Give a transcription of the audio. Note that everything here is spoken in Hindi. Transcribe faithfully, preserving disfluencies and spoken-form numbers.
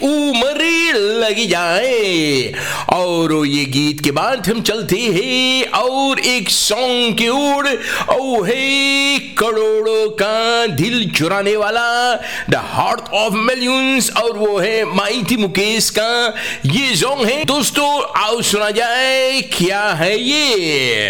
उम्र लगी जाए। और ये गीत के बाद हम चलते हैं और एक सॉन्ग की ओर। ओ है करोड़ों का दिल चुराने वाला, द हार्ट ऑफ मिलियंस, और वो है माइटी मुकेश का ये सॉन्ग है। दोस्तों आओ सुना जाए क्या है ये।